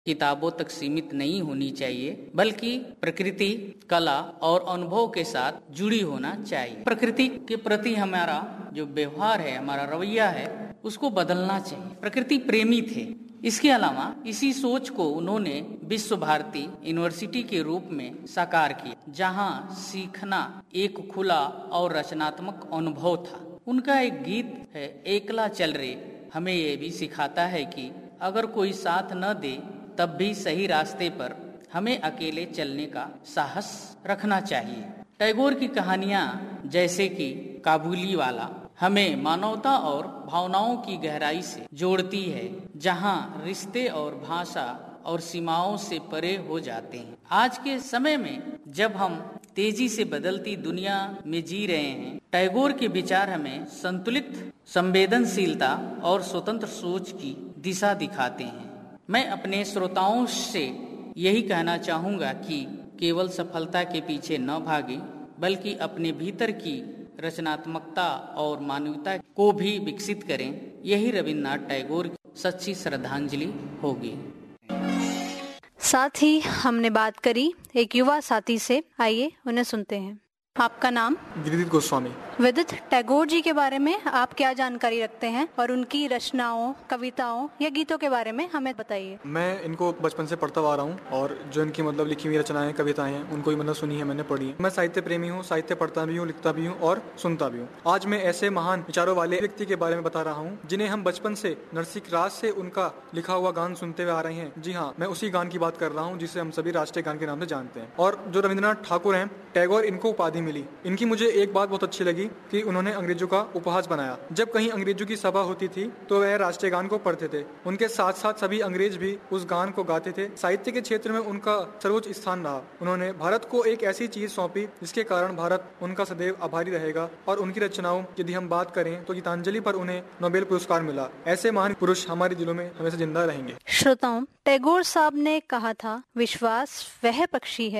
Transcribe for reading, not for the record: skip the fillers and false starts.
किताबों तक सीमित नहीं होनी चाहिए, बल्कि प्रकृति, कला और अनुभव के साथ जुड़ी होना चाहिए। प्रकृति के प्रति हमारा जो व्यवहार है, हमारा रवैया है, उसको बदलना चाहिए। प्रकृति प्रेमी थे। इसके अलावा इसी सोच को उन्होंने विश्व भारती यूनिवर्सिटी के रूप में साकार किया, जहां सीखना एक खुला और रचनात्मक अनुभव था। उनका एक गीत है, एकला चल रे, हमें ये भी सिखाता है कि अगर कोई साथ न दे तब भी सही रास्ते पर हमें अकेले चलने का साहस रखना चाहिए। टैगोर की कहानियां जैसे कि काबुलीवाला हमें मानवता और भावनाओं की गहराई से जोड़ती है, जहां रिश्ते और भाषा और सीमाओं से परे हो जाते हैं। आज के समय में जब हम तेजी से बदलती दुनिया में जी रहे हैं, टैगोर के विचार हमें संतुलित संवेदनशीलता और स्वतंत्र सोच की दिशा दिखाते हैं। मैं अपने श्रोताओं से यही कहना चाहूँगा कि केवल सफलता के पीछे न भागें, बल्कि अपने भीतर की रचनात्मकता और मानवता को भी विकसित करें। यही रविन्द्रनाथ टैगोर की सच्ची श्रद्धांजलि होगी। साथ ही हमने बात करी एक युवा साथी से, आइए उन्हें सुनते हैं। आपका नाम? विदित गोस्वामी। विदित, टैगोर जी के बारे में आप क्या जानकारी रखते हैं और उनकी रचनाओं, कविताओं या गीतों के बारे में हमें बताइए। मैं इनको बचपन से पढ़ता आ रहा हूँ और जो इनकी लिखी हुई रचनाएं, कविताएं हैं, उनको ही सुनी है, मैंने पढ़ी है। मैं साहित्य प्रेमी हूँ, साहित्य पढ़ता भी हूँ, लिखता भी हूँ और सुनता भी हूँ। आज मैं ऐसे महान विचारों वाले व्यक्ति के बारे में बता रहा हूँ जिन्हें हम बचपन से नरसिक राज से उनका लिखा हुआ गान सुनते हुए आ रहे हैं। जी हाँ, मैं उसी गान की बात कर रहा हूँ जिसे हम सभी राष्ट्रीय गान के नाम से जानते हैं। और जो रविन्द्रनाथ ठाकुर हैं, टैगोर, इनको उपाधि मिली। इनकी मुझे एक बात बहुत अच्छी लगी कि उन्होंने अंग्रेजों का उपहास बनाया। जब कहीं अंग्रेजों की सभा होती थी तो वह राष्ट्रीय गान को पढ़ते थे। उनके साथ साथ सभी अंग्रेज भी उस गान को गाते थे। साहित्य के क्षेत्र में उनका सर्वोच्च स्थान रहा। उन्होंने भारत को एक ऐसी चीज सौंपी जिसके कारण भारत उनका सदैव आभारी रहेगा। और उनकी रचनाओं यदि हम बात करें तो गीतांजलि पर उन्हें नोबेल पुरस्कार मिला। ऐसे महान पुरुष हमारे दिलों में हमेशा जिंदा रहेंगे। श्रोताओं, टैगोर साहब ने कहा था, विश्वास वह पक्षी है